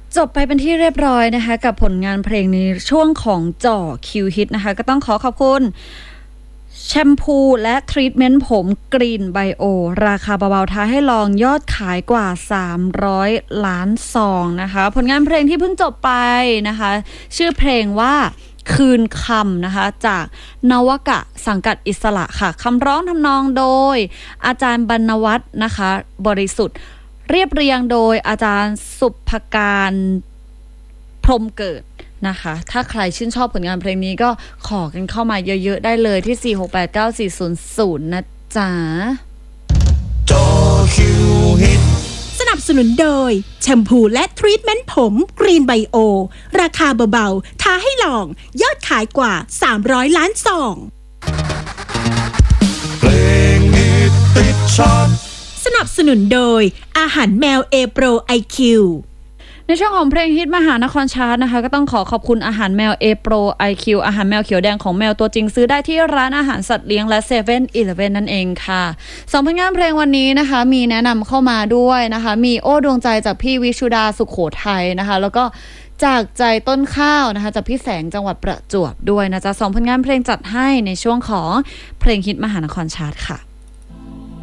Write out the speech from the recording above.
จบไปเป็นที่เรียบร้อยนะคะกับผลงานเพลงในช่วงของจ่อคิวฮิตนะคะก็ต้องขอบคุณแชมพูและทรีทเมนต์ผมกรีนไบโอราคาเบาๆท้าให้ลองยอดขายกว่า300ล้านซองนะคะผลงานเพลงที่เพิ่งจบไปนะคะชื่อเพลงว่าคืนคำนะคะจากนวกะสังกัดอิสระค่ะคำร้องทำนองโดยอาจารย์บรรณวัฒน์นะคะบริสุทธิ์เรียบเรียงโดยอาจารย์สุภการพรหมเกิดนะคะถ้าใครชื่นชอบผลงานเพลงนี้ก็ขอกันเข้ามาเยอะๆได้เลยที่ 4689400 นะจ๊ะจอคิวฮิตสนับสนุนโดยแชมพูและทรีทเมนต์ผมกรีนไบโอราคาเบาๆท้าให้ลองยอดขายกว่า300ล้านซองเพลงฮิตติดชาร์ตสนับสนุนโดยอาหารแมวเอโปรไอคิวในช่วงของเพลงฮิตมหานครชาร์ตนะคะก็ต้องขอบคุณอาหารแมว A Pro IQ อาหารแมวเขียวแดงของแมวตัวจริงซื้อได้ที่ร้านอาหารสัตว์เลี้ยงและ7-Eleven นั่นเองค่ะสองผลงานเพลงวันนี้นะคะมีแนะนำเข้ามาด้วยนะคะมีโอ้ดวงใจจากพี่วิชุดาสุขโขทัยนะคะแล้วก็จากใจต้นข้าวนะคะจากพี่แสงจังหวัดประจวบด้วยนะจ๊ะสองผลงานเพลงจัดให้ในช่วงของเพลงฮิตมหานครชาร์ตค่ะ